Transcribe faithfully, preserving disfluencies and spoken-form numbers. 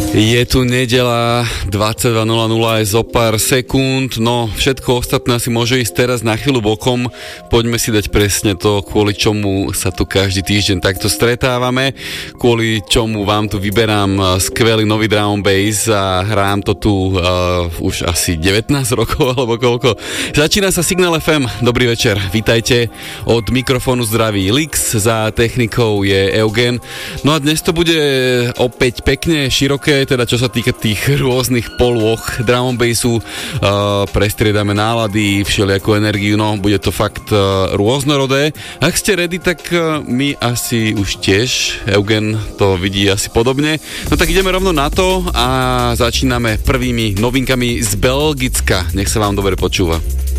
Je tu nedeľa, dvadsaťdva nula nula aj zo pár sekúnd, no všetko ostatné si môže ísť teraz na chvíľu bokom. Poďme si dať presne to, kvôli čomu sa tu každý týždeň takto stretávame, kvôli čomu vám tu vyberám skvelý nový drum and bass a hrám to tu uh, už asi devätnásť rokov alebo koľko. Začína sa Signál ef em, dobrý večer, vítajte, od mikrofónu zdraví Lix, za technikou je Eugen. No a dnes to bude opäť pekne, široké, teda čo sa týka tých rôznych polôch drum and bassu, uh, prestriedame nálady, všelijakú energiu, no bude to fakt uh, rôznorodé. Ak ste ready, tak uh, my asi už tiež, Eugen to vidí asi podobne. No tak ideme rovno na to a začíname prvými novinkami z Belgicka. Nech sa vám dobre počúva.